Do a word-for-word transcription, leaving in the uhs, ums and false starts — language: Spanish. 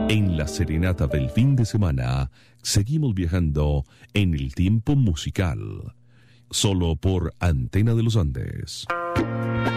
En la serenata del fin de semana, seguimos viajando en el tiempo musical, solo por Antena de los Andes.